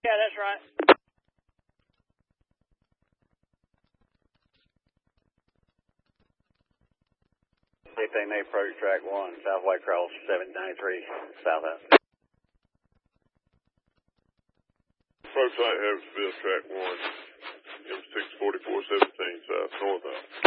Yeah, that's right. They may approach track 1, South White Cross, 793, south out. Approach light Harrisville, track 1, M64417, south, north out.